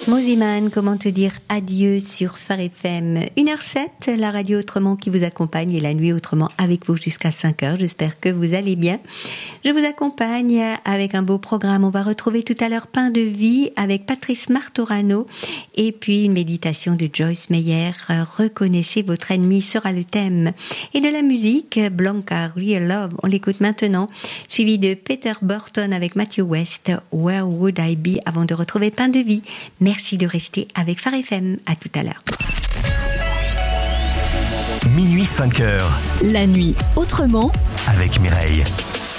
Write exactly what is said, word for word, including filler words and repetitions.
Moziman, comment te dire adieu sur Phare F M. une heure sept, la radio autrement qui vous accompagne et la nuit autrement avec vous jusqu'à cinq heures. J'espère que vous allez bien. Je vous accompagne avec un beau programme. On va retrouver tout à l'heure Pain de vie avec Patrice Martorano et puis une méditation de Joyce Meyer. Reconnaissez votre ennemi sera le thème. Et de la musique, Blanca, Real Love, on l'écoute maintenant, suivi de Peter Burton avec Matthew West, Where Would I Be, avant de retrouver Pain de vie. Merci de rester avec Phare F M. À tout à l'heure. Minuit cinq heures. La nuit autrement avec Mireille.